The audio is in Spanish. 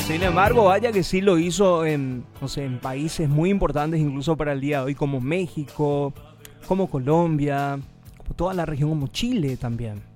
Sin embargo, vaya que sí lo hizo en, no sé, en países muy importantes incluso para el día de hoy, como México, como Colombia, como toda la región, como Chile también.